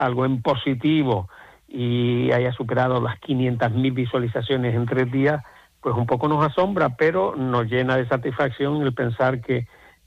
algo en positivo y haya superado las 500.000 visualizaciones en 3 días, pues un poco nos asombra, pero nos llena de satisfacción el pensar que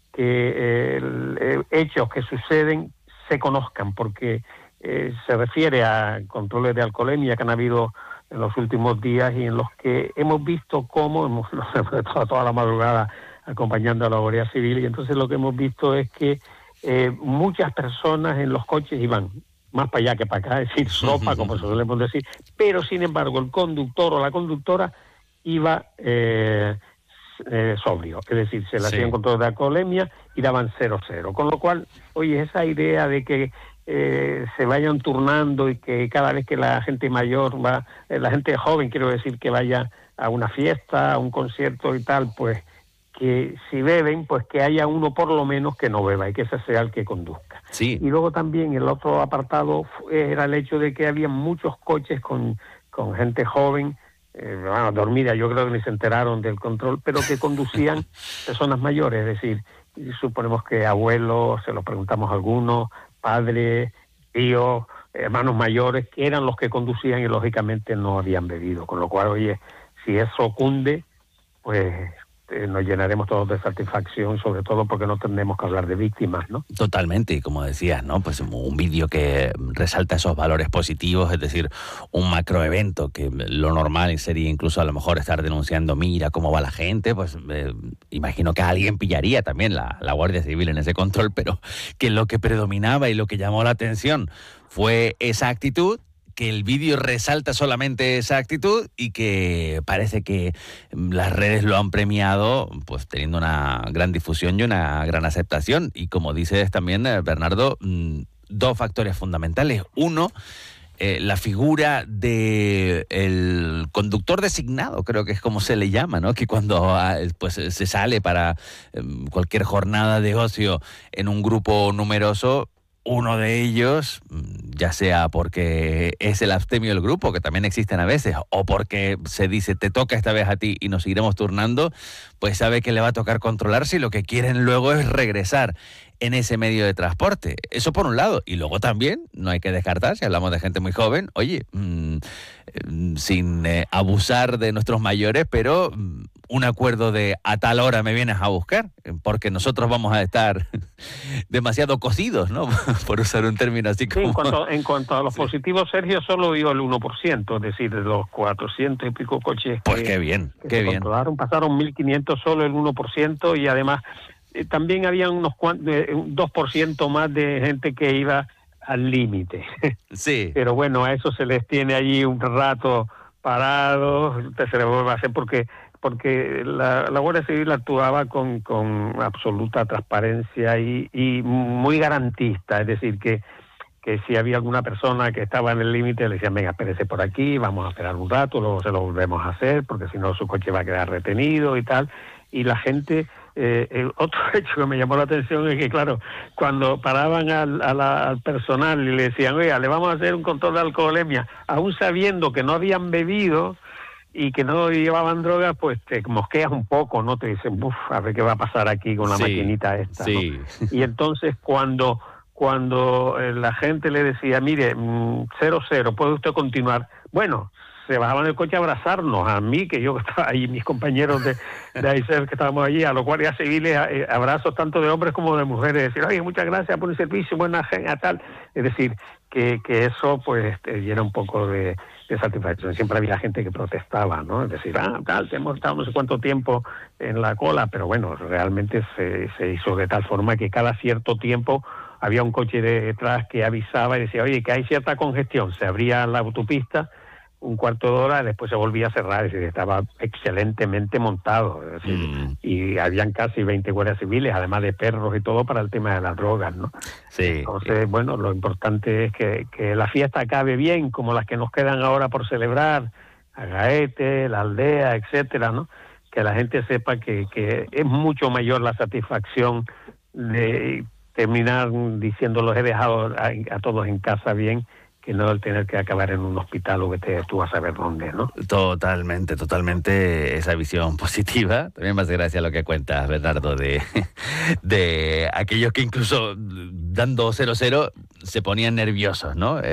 hechos que suceden se conozcan, porque se refiere a controles de alcoholemia que han habido en los últimos días y en los que hemos visto cómo hemos estado toda la madrugada acompañando a la Guardia Civil, y entonces lo que hemos visto es que muchas personas en los coches iban más para allá que para acá, es decir, sopa, como solemos decir, pero sin embargo el conductor o la conductora iba sobrio, es decir, se le hacían control de alcoholemia y daban 0-0, con lo cual, oye, esa idea de que se vayan turnando y que cada vez que la gente mayor va, la gente joven, quiero decir, que vaya a una fiesta, a un concierto y tal, pues que si beben, pues que haya uno por lo menos que no beba y que ese sea el que conduzca. Sí. Y luego también el otro apartado era el hecho de que había muchos coches con gente joven, dormida, yo creo que ni se enteraron del control, pero que conducían personas mayores, es decir, suponemos que abuelos, se los preguntamos a algunos, padres, tíos, hermanos mayores, que eran los que conducían y lógicamente no habían bebido, con lo cual, oye, si eso cunde, pues nos llenaremos todos de satisfacción, sobre todo porque no tendremos que hablar de víctimas, ¿no? Totalmente, y como decías, ¿no? Pues un vídeo que resalta esos valores positivos, es decir, un macroevento que lo normal sería incluso a lo mejor estar denunciando, mira cómo va la gente, pues imagino que alguien pillaría también la Guardia Civil en ese control, pero que lo que predominaba y lo que llamó la atención fue esa actitud, que el vídeo resalta solamente esa actitud y que parece que las redes lo han premiado, pues teniendo una gran difusión y una gran aceptación. Y como dices también, Bernardo, 2 factores fundamentales. Uno, la figura de el conductor designado, creo que es como se le llama, ¿no? Que cuando pues se sale para cualquier jornada de ocio en un grupo numeroso, uno de ellos, ya sea porque es el abstemio del grupo, que también existen a veces, o porque se dice, te toca esta vez a ti y nos seguiremos turnando, pues sabe que le va a tocar controlarse y lo que quieren luego es regresar en ese medio de transporte. Eso por un lado. Y luego también, no hay que descartar, si hablamos de gente muy joven, oye, sin abusar de nuestros mayores, pero un acuerdo de a tal hora me vienes a buscar, porque nosotros vamos a estar demasiado cocidos, ¿no? Por usar un término así como... En cuanto a los positivos, Sergio, solo dio el 1%, es decir, de los 400 y pico coches pues qué bien, qué bien. Controlaron, pasaron 1.500, solo el 1%, y además también había un 2% más de gente que iba al límite. Sí. Pero bueno, a eso se les tiene allí un rato parados, se les vuelve a hacer porque la Guardia Civil actuaba con absoluta transparencia y muy garantista, es decir, que si había alguna persona que estaba en el límite, le decían, venga, espérese por aquí, vamos a esperar un rato, luego se lo volvemos a hacer, porque si no su coche va a quedar retenido y tal. Y la gente, otro hecho que me llamó la atención es que, claro, cuando paraban al personal y le decían, oiga, le vamos a hacer un control de alcoholemia, aún sabiendo que no habían bebido y que no llevaban drogas, pues te mosqueas un poco, ¿no? Te dicen, a ver qué va a pasar aquí con la maquinita esta, sí. ¿no? Y entonces cuando la gente le decía, mire, 0-0, ¿puede usted continuar? Bueno, se bajaban del coche a abrazarnos, a mí, que yo estaba ahí, mis compañeros de AICER que estábamos allí, a los guardias civiles, abrazos tanto de hombres como de mujeres, decir, oye, muchas gracias por el servicio, buena gente, tal. Es decir, que eso pues te llena un poco de satisfacción. Siempre había gente que protestaba, ¿no? Es decir, tal, hemos estado no sé cuánto tiempo en la cola, pero bueno, realmente se hizo de tal forma que cada cierto tiempo había un coche detrás que avisaba y decía, oye, que hay cierta congestión. Se abría la autopista un cuarto de hora, después se volvía a cerrar, es decir, estaba excelentemente montado, es decir, y habían casi 20 guardias civiles, además de perros y todo, para el tema de las drogas, ¿no? Sí. Entonces, bueno, lo importante es que la fiesta acabe bien, como las que nos quedan ahora por celebrar, Agaete, la aldea, etcétera, ¿no? Que la gente sepa que es mucho mayor la satisfacción de terminar diciendo los he dejado a todos en casa bien, no el tener que acabar en un hospital o vete tú a saber dónde, ¿no? Totalmente esa visión positiva. También me hace gracia lo que cuentas, Bernardo, de aquellos que incluso dando 0-0 se ponían nerviosos, ¿no?